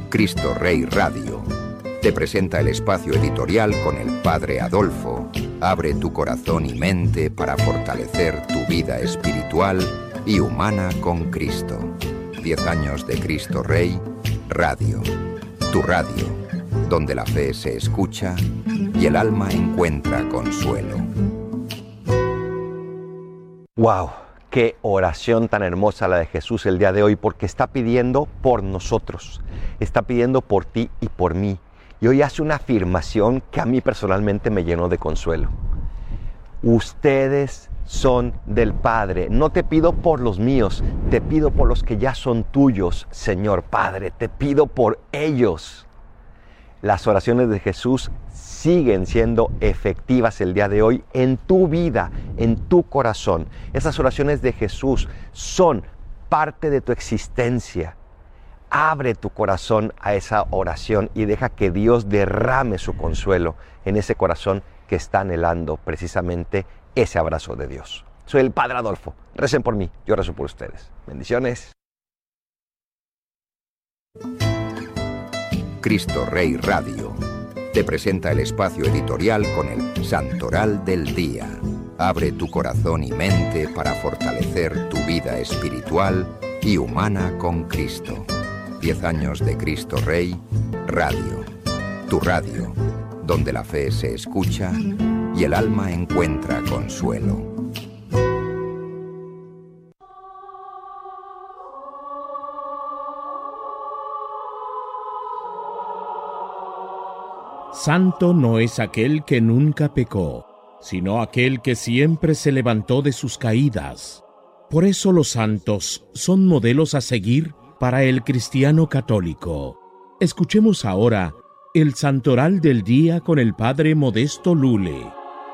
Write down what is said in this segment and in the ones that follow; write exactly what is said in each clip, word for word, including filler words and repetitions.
Cristo Rey Radio te presenta el espacio editorial con el Padre Adolfo. Abre tu corazón y mente para fortalecer tu vida espiritual y humana con Cristo. Diez años de Cristo Rey Radio. Tu radio, donde la fe se escucha y el alma encuentra consuelo. ¡Wow! Qué oración tan hermosa la de Jesús el día de hoy, porque está pidiendo por nosotros, está pidiendo por ti y por mí. Y hoy hace una afirmación que a mí personalmente me llenó de consuelo. Ustedes son del Padre. No te pido por los míos, te pido por los que ya son tuyos, Señor Padre. Te pido por ellos. Las oraciones de Jesús siguen siendo efectivas el día de hoy en tu vida, en tu corazón. Esas oraciones de Jesús son parte de tu existencia. Abre tu corazón a esa oración y deja que Dios derrame su consuelo en ese corazón que está anhelando precisamente ese abrazo de Dios. Soy el Padre Adolfo. Recen por mí, yo rezo por ustedes. Bendiciones. Cristo Rey Radio te presenta el espacio editorial con el Santoral del Día. Abre tu corazón y mente para fortalecer tu vida espiritual y humana con Cristo. Diez años de Cristo Rey Radio. Tu radio, donde la fe se escucha y el alma encuentra consuelo. Santo no es aquel que nunca pecó, sino aquel que siempre se levantó de sus caídas. Por eso los santos son modelos a seguir para el cristiano católico. Escuchemos ahora el Santoral del Día con el Padre Modesto Lule.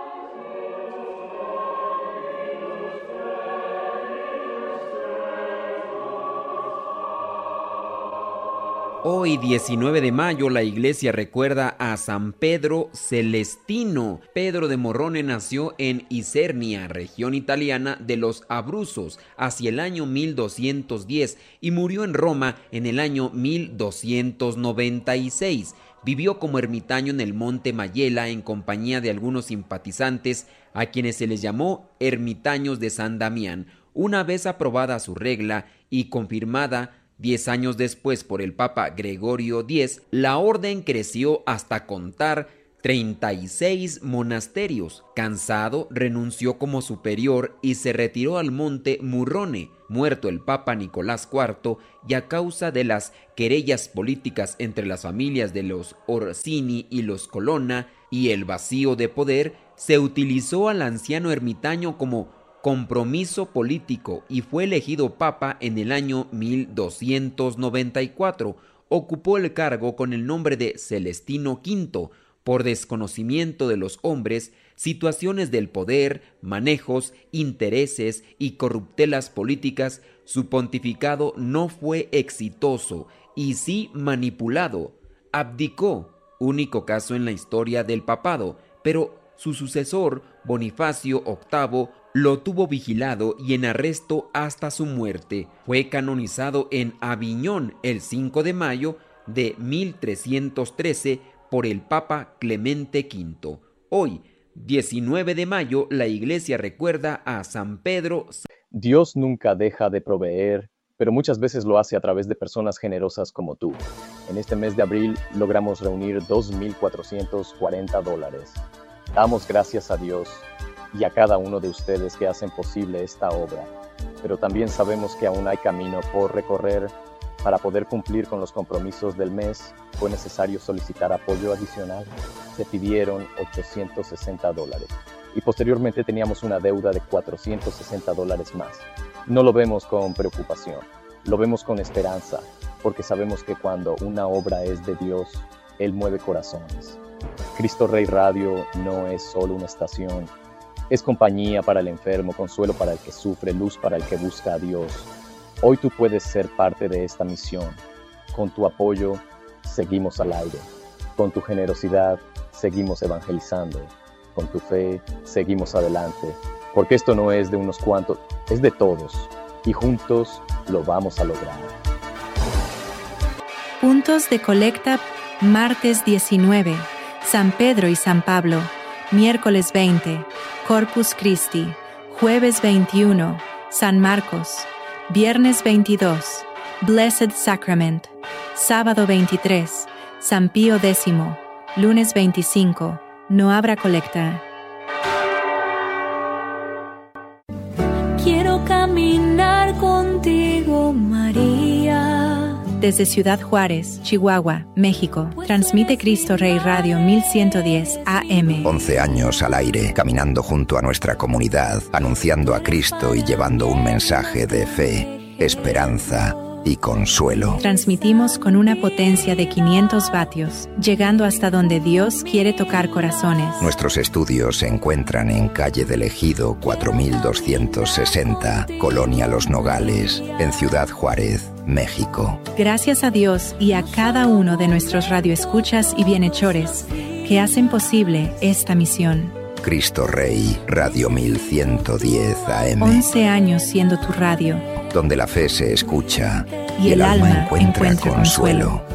Hoy, diecinueve de mayo, la iglesia recuerda a San Pedro Celestino. Pedro de Morrone nació en Isernia, región italiana de los Abruzos, hacia el año mil doscientos diez y murió en Roma en el año mil doscientos noventa y seis. Vivió como ermitaño en el monte Mayela en compañía de algunos simpatizantes a quienes se les llamó ermitaños de San Damián. Una vez aprobada su regla y confirmada Diez años después por el Papa Gregorio Diez, la orden creció hasta contar treinta y seis monasterios. Cansado, renunció como superior y se retiró al monte Murrone. Muerto el Papa Nicolás cuarto, y a causa de las querellas políticas entre las familias de los Orsini y los Colonna y el vacío de poder, se utilizó al anciano ermitaño como compromiso político y fue elegido papa en el año mil doscientos noventa y cuatro. Ocupó el cargo con el nombre de Celestino quinto. Por desconocimiento de los hombres, situaciones del poder, manejos, intereses y corruptelas políticas, su pontificado no fue exitoso y sí manipulado. Abdicó, único caso en la historia del papado, pero su sucesor, Bonifacio octavo, lo tuvo vigilado y en arresto hasta su muerte. Fue canonizado en Aviñón el cinco de mayo de mil trescientos trece por el Papa Clemente quinto. Hoy, diecinueve de mayo, la iglesia recuerda a San Pedro. Dios nunca deja de proveer, pero muchas veces lo hace a través de personas generosas como tú. En este mes de abril logramos reunir dos mil cuatrocientos cuarenta dólares. Damos gracias a Dios y a cada uno de ustedes que hacen posible esta obra, pero también sabemos que aún hay camino por recorrer. Para poder cumplir con los compromisos del mes, fue necesario solicitar apoyo adicional. Se pidieron ochocientos sesenta dólares y posteriormente teníamos una deuda de cuatrocientos sesenta dólares más. No lo vemos con preocupación, lo vemos con esperanza, porque sabemos que cuando una obra es de Dios, Él mueve corazones. Cristo Rey Radio no es solo una estación, es compañía para el enfermo, consuelo para el que sufre, luz para el que busca a Dios. Hoy tú puedes ser parte de esta misión. Con tu apoyo, seguimos al aire. Con tu generosidad, seguimos evangelizando. Con tu fe, seguimos adelante. Porque esto no es de unos cuantos, es de todos. Y juntos lo vamos a lograr. Puntos de colecta: martes diecinueve, San Pedro y San Pablo; miércoles veinte, Corpus Christi; jueves veintiuno, San Marcos; viernes veintidós, Blessed Sacrament; sábado veintitrés, San Pío X; lunes veinticinco, no habrá colecta. Quiero caminar contigo, María. Desde Ciudad Juárez, Chihuahua, México, transmite Cristo Rey Radio mil ciento diez A M. once años al aire, caminando junto a nuestra comunidad, anunciando a Cristo y llevando un mensaje de fe, esperanza y consuelo. Transmitimos con una potencia de quinientos vatios, llegando hasta donde Dios quiere tocar corazones. Nuestros estudios se encuentran en calle del Ejido cuatro mil doscientos sesenta, Colonia Los Nogales, en Ciudad Juárez, México. Gracias a Dios y a cada uno de nuestros radioescuchas y bienhechores que hacen posible esta misión. Cristo Rey, Radio mil ciento diez A M. once años siendo tu radio, donde la fe se escucha y, y el el alma alma encuentra encuentra consuelo. consuelo.